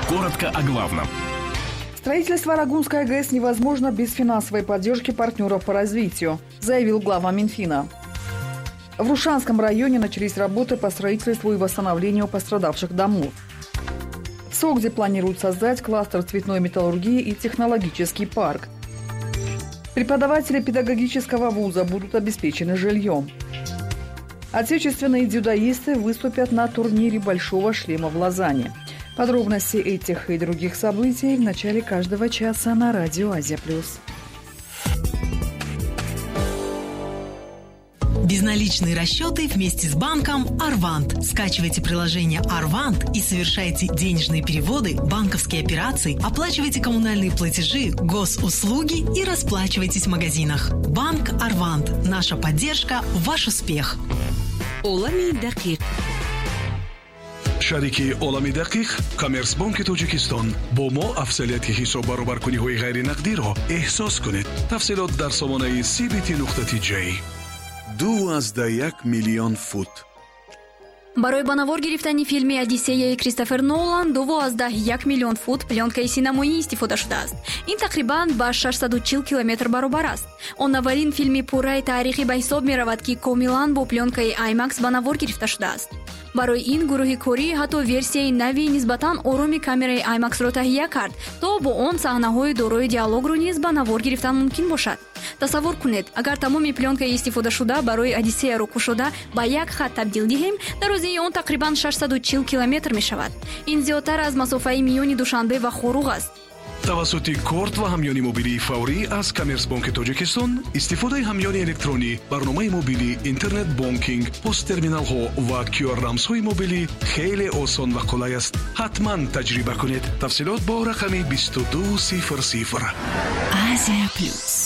Коротко о главном. Строительство Арагунской АГС невозможно без финансовой поддержки партнеров по развитию, заявил глава Минфина. В Рушанском районе начались работы по строительству и восстановлению пострадавших домов. В Согде планируют создать кластер цветной металлургии и технологический парк. Преподаватели педагогического вуза будут обеспечены жильем. Отечественные дзюдоисты выступят на турнире «Большого шлема» в Лозанне. Подробности этих и других событий в начале каждого часа на Радио Азия+. Безналичные расчеты вместе с банком Арвант. Скачивайте приложение Арвант и совершайте денежные переводы, банковские операции, оплачивайте коммунальные платежи, госуслуги и расплачивайтесь в магазинах. Банк Арвант. Наша поддержка – ваш успех. Олами дақиқ. шарики олами дақиқ Коммерцбанки Тоҷикистон бо мо афзалияти ҳисоб баробаркуниҳои ғайринақдиро эҳсос кунед. тафсилот дар сомонаи cbt.j. 2,1 миллион фут. барои ба навор гирифтани филми «Одиссеяи» Кристофер Нолан 2,1 миллион фут пленкаи синамоӣ истифода шудааст. ин тақрибан ба 640 километр баробар аст. он аввалин филми пурраи таърихӣ ба ҳисоб меравад ки комилан бо пленкаи IMAX ба навор гирифта шудааст. барои ин гурӯҳи корӣ ҳатто версияи нави нисбатан ороми камераи IMAX-ро таҳия кард, то бо он саҳнаҳои дорои диалогро низ ба навор гирифтан мумкин бошад. тасаввур кунед, агар тамоми пленкаи истифодашуда барои «Одиссеяро» кушода ба як хат табдил диҳем, дарозии он тақрибан 640 километр мешавад. ин зиёдтар аз масофаи миёни Душанбе ва Хоруғ аст. тавассути корт ва ҳамёни мобилии фаврӣ аз Коммерцбанки Тоҷикистон истифодаи ҳамёни электронӣ, барномаи мобилӣ, интернет бонкинг, посттерминалҳо ва QR-рамзҳои мобилӣ хеле осон ва қулай аст. ҳатман таҷриба кунед. тафсилот бо рақами 2200. Азия Плюс.